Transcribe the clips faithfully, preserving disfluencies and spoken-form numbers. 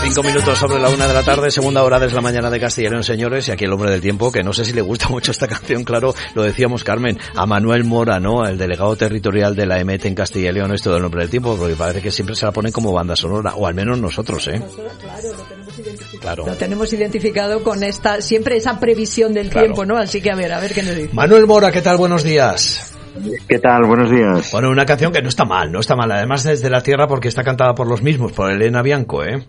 Cinco minutos sobre la una de la tarde, segunda hora de la mañana de Castilla y León, señores, y aquí el hombre del tiempo, que no sé si le gusta mucho esta canción, claro, lo decíamos, Carmen, a Manuel Mora, ¿no?, el delegado territorial de la E M E T en Castilla y León, esto del hombre del tiempo, porque parece que siempre se la ponen como banda sonora, o al menos nosotros, ¿eh? Nosotros, claro, lo tenemos identificado. Claro. Lo tenemos identificado con esta, siempre esa previsión del Claro. tiempo, ¿no? Así que a ver, a ver qué nos dice. Manuel Mora, ¿qué tal? Buenos días. ¿Qué tal? Buenos días. Bueno, una canción que no está mal, no está mal, además desde la tierra porque está cantada por los mismos, por Elena Bianco, ¿eh?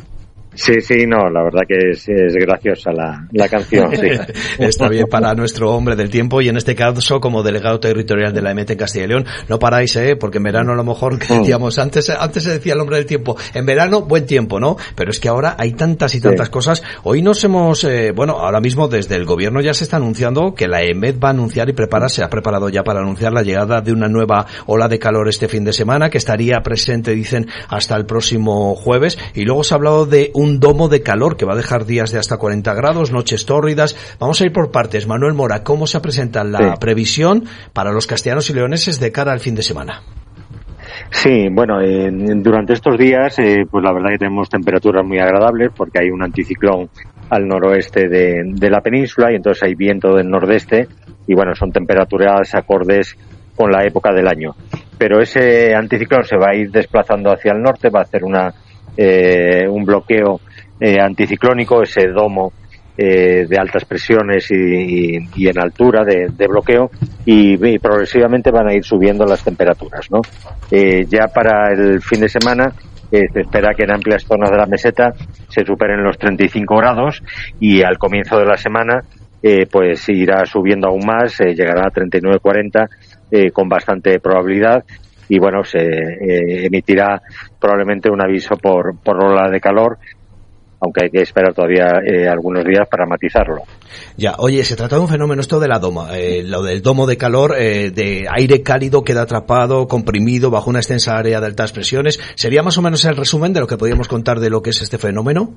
Sí, sí, no, la verdad que es, es graciosa la, la canción, sí. Está bien para nuestro hombre del tiempo y en este caso como delegado territorial de la E M E T en Castilla y León, no paráis, ¿eh? Porque en verano a lo mejor, que decíamos, antes, antes se decía el hombre del tiempo, en verano buen tiempo, ¿no? Pero es que ahora hay tantas y tantas sí. cosas. Hoy nos hemos, eh, bueno, ahora mismo desde el gobierno ya se está anunciando que la E M E T va a anunciar y prepara, se ha preparado ya para anunciar la llegada de una nueva ola de calor este fin de semana, que estaría presente, dicen, hasta el próximo jueves, y luego se ha hablado de un domo de calor que va a dejar días de hasta cuarenta grados, noches tórridas. Vamos a ir por partes. Manuel Mora, ¿cómo se presenta la sí. previsión para los castellanos y leoneses de cara al fin de semana? Sí, bueno, eh, durante estos días, eh, pues la verdad que tenemos temperaturas muy agradables porque hay un anticiclón al noroeste de, de la península y entonces hay viento del nordeste y bueno, son temperaturas acordes con la época del año. Pero ese anticiclón se va a ir desplazando hacia el norte, va a hacer una eh, un bloqueo Eh, anticiclónico, ese domo eh, de altas presiones y, y, y en altura de, de bloqueo y, y progresivamente van a ir subiendo las temperaturas, ¿no? Eh, ya para el fin de semana eh, se espera que en amplias zonas de la meseta se superen los treinta y cinco grados y al comienzo de la semana eh, pues irá subiendo aún más, eh, llegará a treinta y nueve cuarenta eh, con bastante probabilidad y bueno, se eh, emitirá probablemente un aviso por, por ola de calor, aunque hay que esperar todavía eh, algunos días para matizarlo. Ya, oye, se trata de un fenómeno esto de la doma, eh, lo del domo de calor, eh, de aire cálido queda atrapado, comprimido bajo una extensa área de altas presiones. ¿Sería más o menos el resumen de lo que podríamos contar de lo que es este fenómeno?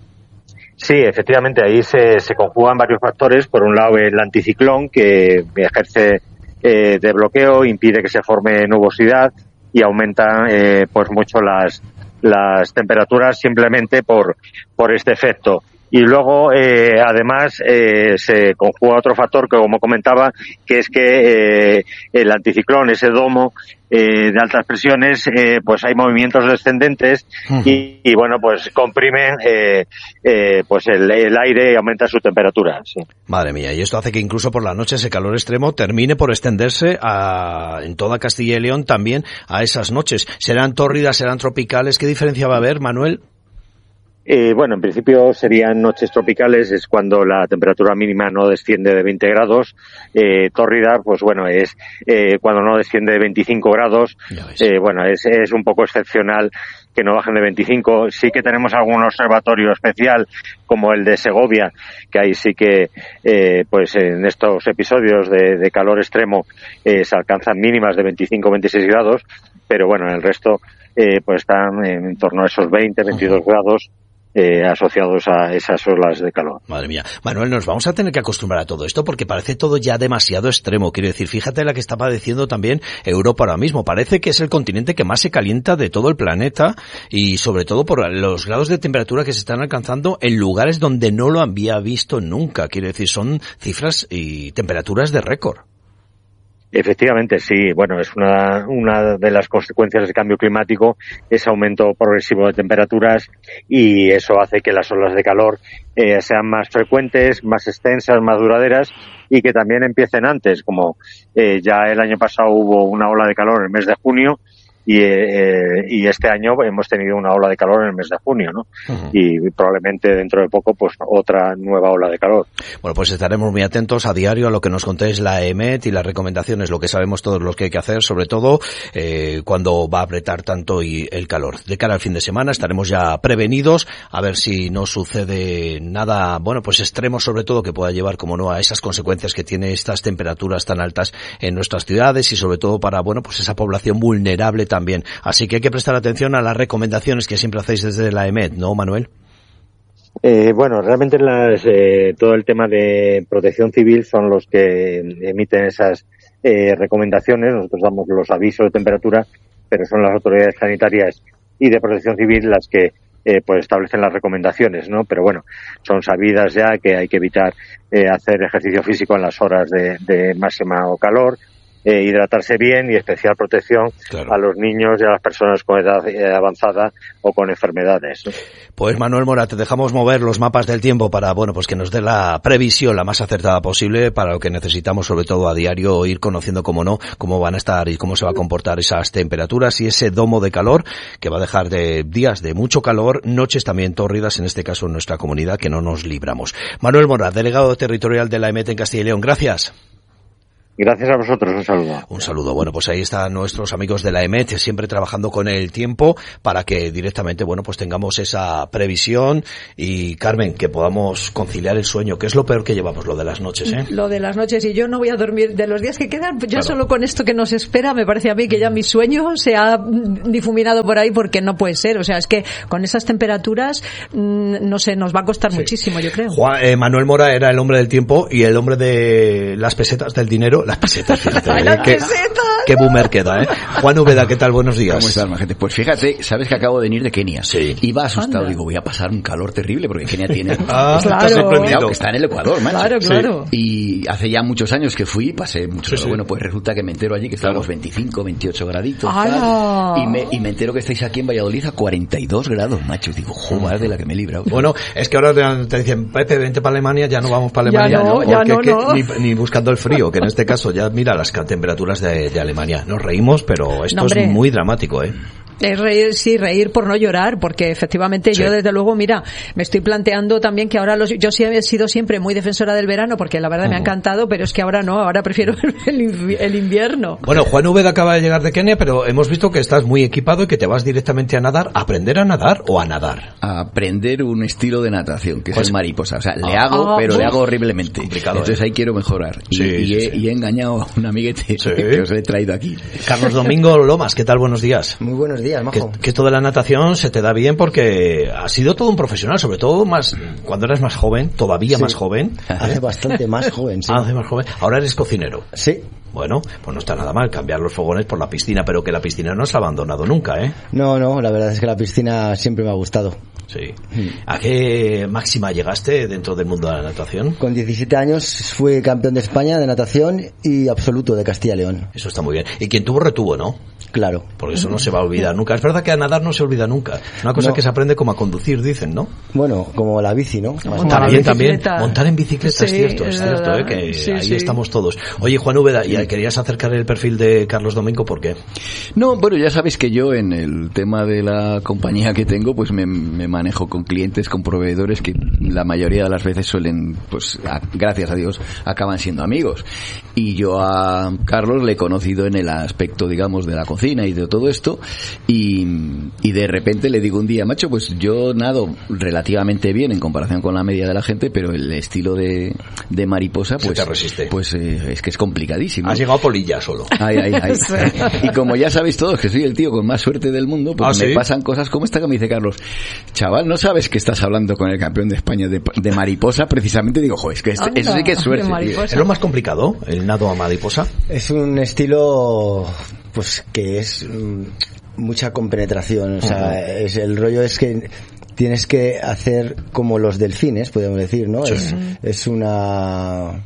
Sí, efectivamente, ahí se, se conjugan varios factores. Por un lado, el anticiclón, que ejerce eh, de bloqueo, impide que se forme nubosidad y aumenta eh, pues mucho las las temperaturas simplemente por por este efecto. Y luego, eh, además, eh, se conjuga otro factor que, como comentaba, que es que eh, el anticiclón, ese domo eh, de altas presiones, eh, pues hay movimientos descendentes uh-huh. y, y, bueno, pues comprimen eh, eh, pues el, el aire y aumenta su temperatura. Sí. Madre mía, y esto hace que incluso por la noche ese calor extremo termine por extenderse a, en toda Castilla y León también a esas noches. ¿Serán tórridas, serán tropicales? ¿Qué diferencia va a haber, Manuel? Eh, bueno, en principio serían noches tropicales, es cuando la temperatura mínima no desciende de veinte grados. Eh, tórrida, pues bueno, es eh, cuando no desciende de veinticinco grados. Eh, bueno, es, es un poco excepcional que no bajen de veinticinco. Sí que tenemos algún observatorio especial, como el de Segovia, que ahí sí que, eh, pues en estos episodios de, de calor extremo eh, se alcanzan mínimas de veinticinco a veintiséis grados, pero bueno, en el resto eh, pues están en torno a esos veinte, veintidós grados. Eh, asociados a esas olas de calor. Madre mía. Manuel, nos vamos a tener que acostumbrar a todo esto porque parece todo ya demasiado extremo. Quiero decir, fíjate la que está padeciendo también Europa ahora mismo. Parece que es el continente que más se calienta de todo el planeta y sobre todo por los grados de temperatura que se están alcanzando en lugares donde no lo había visto nunca. Quiero decir, son cifras y temperaturas de récord. Efectivamente, sí. Bueno, es una, una de las consecuencias del cambio climático, ese aumento progresivo de temperaturas y eso hace que las olas de calor eh, sean más frecuentes, más extensas, más duraderas y que también empiecen antes, como eh, ya el año pasado hubo una ola de calor en el mes de junio y, eh, y este año hemos tenido una ola de calor en el mes de junio, ¿no? Uh-huh. Y probablemente dentro de poco, pues otra nueva ola de calor. Bueno, pues estaremos muy atentos a diario a lo que nos contéis la E M E T y las recomendaciones, lo que sabemos todos los que hay que hacer, sobre todo eh, cuando va a apretar tanto y el calor. De cara al fin de semana estaremos ya prevenidos, a ver si no sucede nada, bueno, pues extremo sobre todo que pueda llevar, como no, a esas consecuencias que tiene estas temperaturas tan altas en nuestras ciudades y sobre todo para, bueno, pues esa población vulnerable también. También. Así que hay que prestar atención a las recomendaciones que siempre hacéis desde la E M E T, ¿no, Manuel? Eh, bueno, realmente las, eh, todo el tema de protección civil son los que emiten esas eh, recomendaciones. Nosotros damos los avisos de temperatura, pero son las autoridades sanitarias y de protección civil las que eh, pues establecen las recomendaciones, ¿no? Pero bueno, son sabidas ya que hay que evitar eh, hacer ejercicio físico en las horas de, de máximo calor, eh, hidratarse bien y especial protección claro. a los niños y a las personas con edad eh, avanzada o con enfermedades, ¿no? Pues Manuel Mora, te dejamos mover los mapas del tiempo para, bueno, pues que nos dé la previsión la más acertada posible para lo que necesitamos, sobre todo a diario, ir conociendo, cómo no, cómo van a estar y cómo se va a comportar esas temperaturas y ese domo de calor que va a dejar de días de mucho calor, noches también tórridas, en este caso en nuestra comunidad, que no nos libramos. Manuel Mora, delegado territorial de la EMET en Castilla y León, gracias. Gracias a vosotros, un saludo. Un saludo. Bueno, pues ahí están nuestros amigos de la EMET, siempre trabajando con el tiempo para que directamente, bueno, pues tengamos esa previsión y, Carmen, que podamos conciliar el sueño, que es lo peor que llevamos, lo de las noches, ¿eh? Lo de las noches, y yo no voy a dormir de los días que quedan, ya claro. Solo con esto que nos espera, me parece a mí que ya mi sueño se ha difuminado por ahí porque no puede ser, o sea, es que con esas temperaturas, no sé, nos va a costar sí. muchísimo, yo creo. Juan, eh, Manuel Mora era el hombre del tiempo y el hombre de las pesetas del dinero. Las pesetas, fíjate. Ay, ¿eh? las qué, pesetas. Qué boomer queda, ¿eh? Juan Úbeda, ¿qué tal? Buenos días. ¿Cómo estás, majete? Pues fíjate, sabes que acabo de venir de Kenia. Sí. Iba asustado, Anda. digo, voy a pasar un calor terrible porque Kenia tiene... ah, claro. que está en el Ecuador, macho. Claro, claro. Sí. Y hace ya muchos años que fui, pasé mucho. Sí, sí. Bueno, pues resulta que me entero allí que estábamos claro. veinticinco, veintiocho graditos. Ah. Y, me, y me entero que estáis aquí en Valladolid a cuarenta y dos grados, macho. Y digo, joder, de la que me he librado. Bueno, es que ahora te, te dicen, Pepe, vente para Alemania, ya no vamos para Alemania. Ya no, no ya no, que, no. Ni, ni buscando el frío, que en este caso ya mira las temperaturas de, de Alemania. Nos reímos, pero esto no, es muy dramático, ¿eh? Es reír, sí, reír por no llorar, porque efectivamente sí. Yo desde luego, mira, me estoy planteando también que ahora los, yo sí he sido siempre muy defensora del verano, porque la verdad uh-huh. me ha encantado, pero es que ahora no, ahora prefiero el, el invierno. Bueno, Juan Úbeda acaba de llegar de Kenia, pero hemos visto que estás muy equipado y que te vas directamente a nadar. ¿A aprender a nadar o a nadar? A aprender un estilo de natación, que pues, es el mariposa. O sea, le ah, hago, ah, pero uf, le hago horriblemente. Complicado, Entonces ¿eh? ahí quiero mejorar. Y, sí, y, sí, he, sí. y he engañado a un amiguete sí. que os he traído aquí. Carlos Domingo Lomas, ¿qué tal? Buenos días. Muy buenos días, majo. Que, que esto de la natación se te da bien porque has sido todo un profesional, sobre todo más cuando eras más joven, todavía sí. más joven. ¿eh? Hace bastante más joven, sí. Hace más joven. Ahora eres cocinero. Sí. Bueno, pues no está nada mal cambiar los fogones por la piscina, pero que la piscina no se ha abandonado nunca, ¿eh? No, no, la verdad es que la piscina siempre me ha gustado. Sí. ¿A qué máxima llegaste dentro del mundo de la natación? Con diecisiete años fui campeón de España de natación y absoluto de Castilla y León. Eso está muy bien. Y quien tuvo, retuvo, ¿no? Claro. Porque eso no se va a olvidar nunca. Es verdad que a nadar no se olvida nunca. Una cosa no. que se aprende como a conducir, dicen, ¿no? Bueno, como la bici, ¿no? También, también. Montar en bicicleta, sí, es cierto, es, es cierto, ¿eh? Que sí, ahí sí. estamos todos. Oye, Juan Úbeda, ¿y querías acercar el perfil de Carlos Domingo? ¿Por qué? No, bueno, ya sabéis que yo en el tema de la compañía que tengo, pues me, me manejo con clientes, con proveedores que la mayoría de las veces suelen, pues, a, gracias a Dios, acaban siendo amigos. Y yo a Carlos le he conocido en el aspecto, digamos, de la cocina y de todo esto, y, y de repente le digo un día, macho, pues yo nado relativamente bien en comparación con la media de la gente, pero el estilo de, de mariposa, pues, se te resiste. Pues eh, es que es complicadísimo. Has llegado a Polilla solo. Ay, ay, ay. Sí. Y como ya sabéis todos que soy el tío con más suerte del mundo, pues ¿Ah, me sí? pasan cosas como esta que me dice Carlos, chaval, ¿no sabes que estás hablando con el campeón de España de, de mariposa? Precisamente digo, joder, es que este, eso sí que es suerte. ¿Es lo más complicado, el nado a mariposa? Es un estilo, pues, que es mucha compenetración, o sea, uh-huh. es el rollo es que tienes que hacer como los delfines, podemos decir, ¿no? Sí. Es, es una...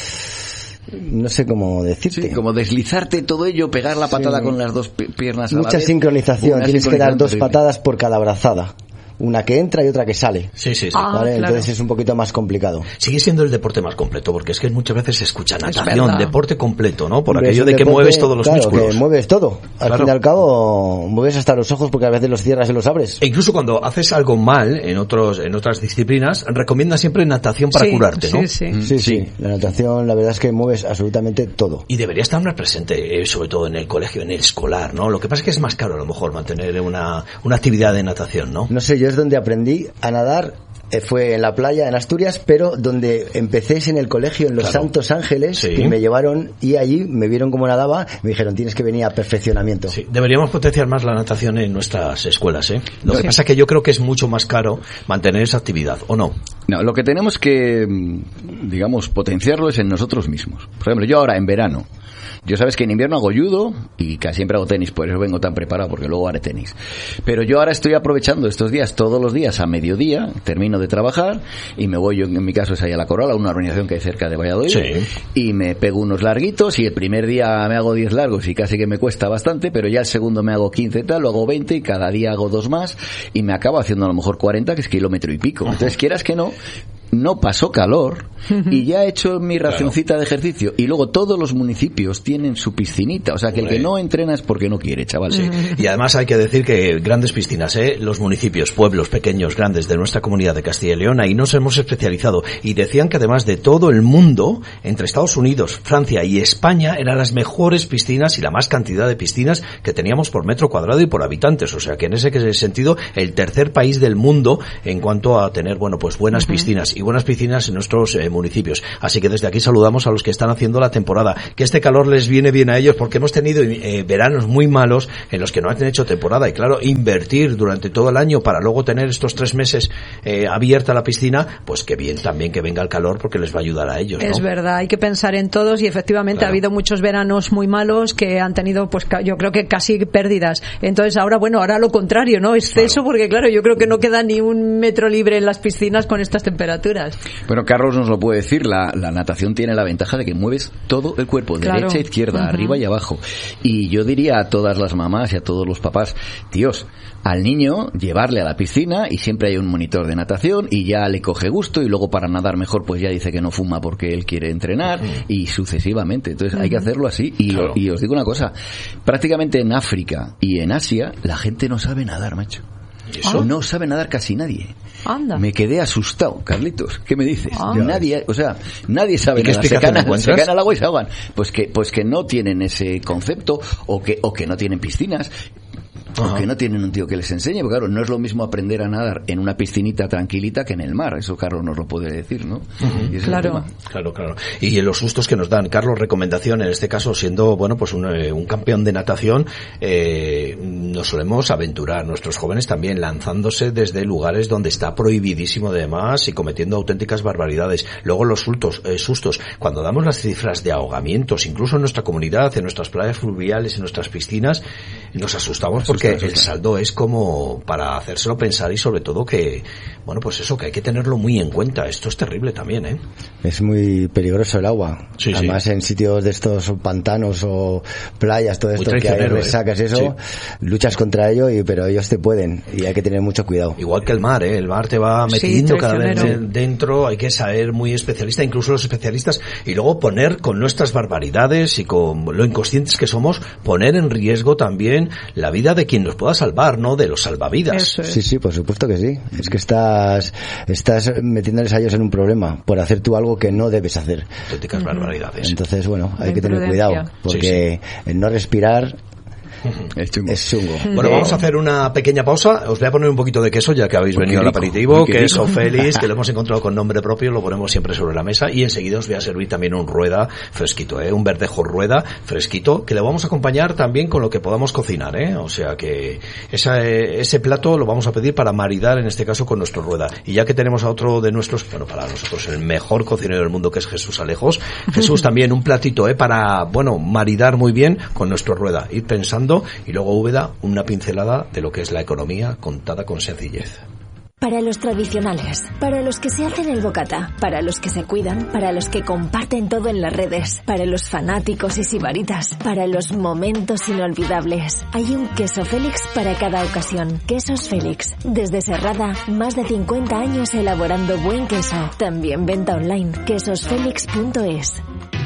no sé cómo decirte. Sí, como deslizarte todo ello, pegar la patada sí. con las dos piernas a Mucha la vez. sincronización, Una tienes que dar dos terrible. patadas por cada brazada. Una que entra y otra que sale. Sí, sí, sí. Ah, ¿vale? claro. Entonces es un poquito más complicado. Sigue siendo el deporte más completo, porque es que muchas veces se escucha natación, deporte completo, ¿no? Por Hombre, aquello de deporte, que mueves todos los claro, músculos. Que mueves todo. Al claro. fin y al cabo, mueves hasta los ojos porque a veces los cierras y los abres. E incluso cuando haces algo mal en otros en otras disciplinas, recomiendas siempre natación para sí, curarte, ¿no? Sí sí. Mm, sí, sí, sí. La natación, la verdad es que mueves absolutamente todo. Y debería estar más presente, eh, sobre todo en el colegio, en el escolar, ¿no? Lo que pasa es que es más caro a lo mejor mantener una, una actividad de natación, ¿no? No sé, yo es donde aprendí a nadar fue en la playa, en Asturias, pero donde empecé es en el colegio, en los claro. Santos Ángeles, sí. que me llevaron y allí me vieron cómo nadaba, me dijeron, tienes que venir a perfeccionamiento. Sí, deberíamos potenciar más la natación en nuestras escuelas, ¿eh? Lo sí. que pasa es que yo creo que es mucho más caro mantener esa actividad, ¿o no? No, lo que tenemos que, digamos, potenciarlo es en nosotros mismos. Por ejemplo, yo ahora en verano, yo sabes que en invierno hago judo y casi siempre hago tenis, por eso vengo tan preparado, porque luego haré tenis. Pero yo ahora estoy aprovechando estos días, todos los días a mediodía, termino de trabajar y me voy, yo en mi caso es ahí a La Corola, una organización que hay cerca de Valladolid, sí. y me pego unos larguitos y el primer día me hago diez largos y casi que me cuesta bastante, pero ya el segundo me hago quince y tal, luego hago veinte y cada día hago dos más y me acabo haciendo a lo mejor cuarenta, que es kilómetro y pico. Entonces, quieras que no, no pasó calor y ya he hecho mi racioncita claro. de ejercicio y luego todos los municipios tienen su piscinita, o sea que el que no entrena es porque no quiere, chaval. Sí. Y además hay que decir que grandes piscinas, ¿eh? Los municipios, pueblos pequeños, grandes de nuestra comunidad de Castilla y León, ahí nos hemos especializado y decían que además de todo el mundo, entre Estados Unidos, Francia y España, eran las mejores piscinas y la más cantidad de piscinas que teníamos por metro cuadrado y por habitantes, o sea que en ese sentido el tercer país del mundo en cuanto a tener, bueno, pues buenas uh-huh. piscinas y buenas piscinas en nuestros eh, municipios. Así que desde aquí saludamos a los que están haciendo la temporada. Que este calor les viene bien a ellos porque hemos tenido eh, veranos muy malos en los que no han hecho temporada. Y claro, invertir durante todo el año para luego tener estos tres meses eh, abierta la piscina, pues que bien también que venga el calor porque les va a ayudar a ellos, ¿no? Es verdad, hay que pensar en todos y efectivamente claro. ha habido muchos veranos muy malos que han tenido, pues yo creo que casi pérdidas. Entonces ahora, bueno, ahora lo contrario, ¿no? Exceso claro. porque claro, yo creo que no queda ni un metro libre en las piscinas con estas temperaturas. Bueno, Carlos nos lo puede decir, la, la natación tiene la ventaja de que mueves todo el cuerpo, claro. derecha, izquierda, uh-huh. arriba y abajo. Y yo diría a todas las mamás y a todos los papás, tíos, al niño llevarle a la piscina y siempre hay un monitor de natación y ya le coge gusto y luego para nadar mejor pues ya dice que no fuma porque él quiere entrenar uh-huh. y sucesivamente. Entonces uh-huh. hay que hacerlo así. Y, claro. y os digo una cosa, prácticamente en África y en Asia la gente no sabe nadar, macho. Eso ¿Ah? No sabe nadar casi nadie. Anda. Me quedé asustado, Carlitos. ¿Qué me dices? Ah. Nadie, o sea, nadie sabe nadar. Se caen, se caen al agua y se ahogan. Pues que, pues que no tienen ese concepto o que, o que no tienen piscinas. Porque no tienen un tío que les enseñe, porque claro, no es lo mismo aprender a nadar en una piscinita tranquilita que en el mar, eso Carlos nos lo puede decir, ¿no? Uh-huh. Y claro. Claro, claro. Y en los sustos que nos dan, Carlos, recomendación, en este caso, siendo, bueno, pues un, eh, un campeón de natación, eh, nos solemos aventurar, nuestros jóvenes también, lanzándose desde lugares donde está prohibidísimo de demás y cometiendo auténticas barbaridades. Luego los sustos, eh, sustos, cuando damos las cifras de ahogamientos, incluso en nuestra comunidad, en nuestras playas fluviales, en nuestras piscinas, nos asustamos porque que el saldo es como para hacérselo pensar y sobre todo que, bueno, pues eso, que hay que tenerlo muy en cuenta. Esto es terrible también, ¿eh? Es muy peligroso el agua. Sí, Además sí. en sitios de estos pantanos o playas, todo esto que hay resacas y eso, sí. luchas contra ello, y pero ellos te pueden y hay que tener mucho cuidado. Igual que el mar, ¿eh? El mar te va metiendo sí, cada vez dentro, hay que saber muy especialista, incluso los especialistas, y luego poner con nuestras barbaridades y con lo inconscientes que somos, poner en riesgo también la vida de quien nos pueda salvar, ¿no? De los salvavidas. Es. Sí, sí, por supuesto que sí. Es que estás estás metiéndoles a ellos en un problema por hacer tú algo que no debes hacer. Auténticas uh-huh. barbaridades. Entonces, bueno, hay de que tener cuidado, porque sí, sí. el no respirar es chungo. Es chungo. Bueno, vamos a hacer una pequeña pausa. Os voy a poner un poquito de queso, ya que habéis venido al aperitivo, queso Félix, que lo hemos encontrado con nombre propio, lo ponemos siempre sobre la mesa, y enseguida os voy a servir también un rueda fresquito, ¿eh? Un verdejo rueda fresquito, que le vamos a acompañar también con lo que podamos cocinar, ¿eh? O sea que esa, ese plato lo vamos a pedir para maridar, en este caso, con nuestro rueda. Y ya que tenemos a otro de nuestros, bueno, para nosotros el mejor cocinero del mundo, que es Jesús Alejos, Jesús, también un platito, ¿eh? Para, bueno, maridar muy bien con nuestro rueda, ir pensando. Y luego Úbeda, una pincelada de lo que es la economía contada con sencillez. Para los tradicionales, para los que se hacen el bocata, para los que se cuidan, para los que comparten todo en las redes, para los fanáticos y sibaritas, para los momentos inolvidables. Hay un queso Félix para cada ocasión. Quesos Félix. Desde Serrada, más de cincuenta años elaborando buen queso. También venta online. quesos félix punto es.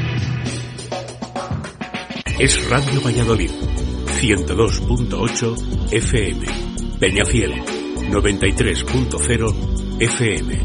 Es Radio Valladolid. ciento dos punto ocho F M. Peñafiel, noventa y tres punto cero F M.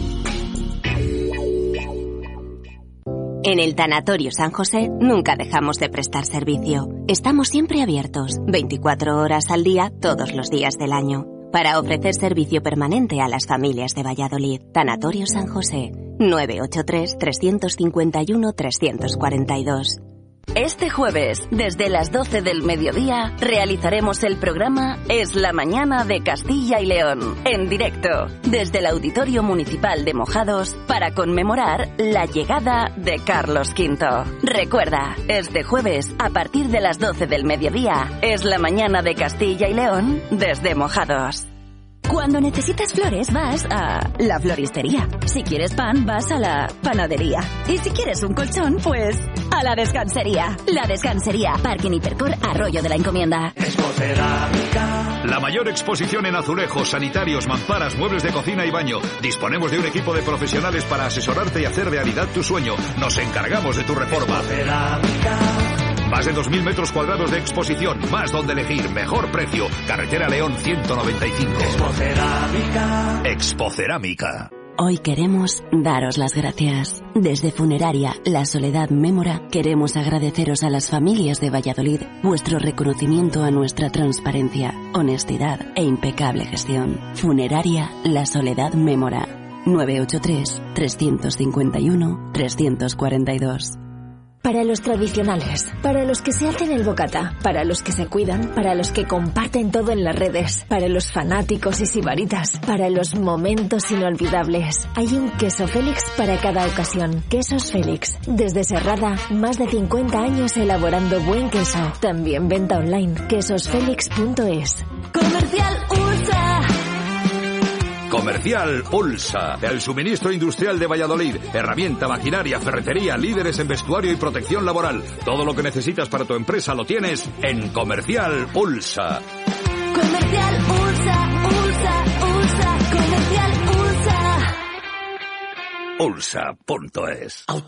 En el Tanatorio San José nunca dejamos de prestar servicio. Estamos siempre abiertos, veinticuatro horas al día, todos los días del año. para ofrecer servicio permanente a las familias de Valladolid. Tanatorio San José, nueve ocho tres, tres cinco uno, tres cuatro dos. Este jueves, desde las doce del mediodía, realizaremos el programa Es la Mañana de Castilla y León, en directo, desde el Auditorio Municipal de Mojados, para conmemorar la llegada de Carlos quinto. Recuerda, este jueves, a partir de las doce del mediodía, Es la Mañana de Castilla y León, desde Mojados. Cuando necesitas flores, vas a la floristería. Si quieres pan, vas a la panadería. Y si quieres un colchón, pues a la descansería. La Descansería, Parque Hipercor, Arroyo de la Encomienda. Expocerámica. La mayor exposición en azulejos, sanitarios, mamparas, muebles de cocina y baño. Disponemos de un equipo de profesionales para asesorarte y hacer realidad tu sueño. Nos encargamos de tu reforma. Expocerámica. Más de dos mil metros cuadrados de exposición, más donde elegir, mejor precio. Carretera León ciento noventa y cinco. Expocerámica. Expocerámica. Hoy queremos daros las gracias. Desde Funeraria La Soledad Mémora queremos agradeceros a las familias de Valladolid vuestro reconocimiento a nuestra transparencia, honestidad e impecable gestión. Funeraria La Soledad Mémora, nueve ocho tres, tres cinco uno, tres cuatro dos. Para los tradicionales, para los que se hacen el bocata, para los que se cuidan, para los que comparten todo en las redes, para los fanáticos y sibaritas, para los momentos inolvidables. Hay un queso Félix para cada ocasión. Quesos Félix. Desde Serrada, más de cincuenta años elaborando buen queso. También venta online. quesos félix punto es. Comercial Ursa. Comercial Pulsa, el suministro industrial de Valladolid, herramienta, maquinaria, ferretería, líderes en vestuario y protección laboral. Todo lo que necesitas para tu empresa lo tienes en Comercial Pulsa. Comercial Ursa, Ursa, Ursa, Comercial Ursa. Pulsa punto es.